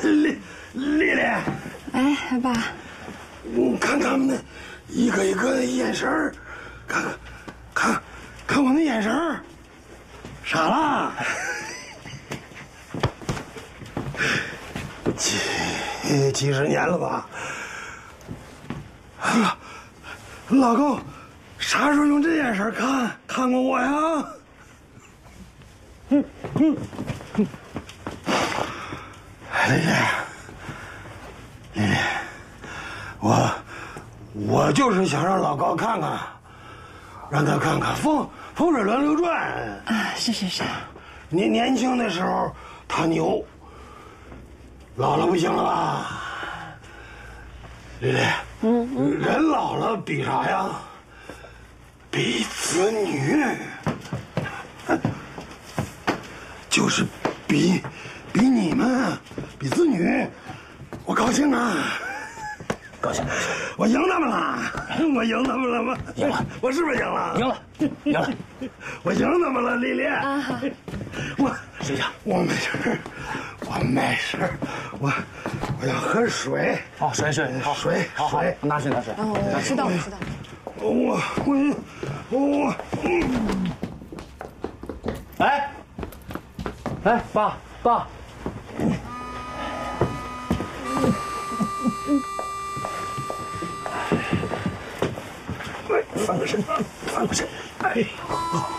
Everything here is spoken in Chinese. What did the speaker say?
丽丽， 哎，爸， 你看他们那一个一个的眼神儿，看我那眼神儿，傻了。几十年了吧？啊，老公，啥时候用这眼神看过我呀？丽丽，我就是想让老高看看，让他看看风水轮流转啊！是。 年轻的时候他牛，老了不行了吧？丽丽，人老了比啥呀？比子女，就是比你们，比子女，我高兴啊！ 高兴！ 我赢他们了！我赢他们了吗？ 赢了！ 我是不是赢了？ 赢了！ 我赢他们了，丽丽。 啊好。 睡觉。 我没事，我要喝水。 哦，水，好， 水， 好，拿水。 哦，我知道。 哎，爸。 翻个身。哎，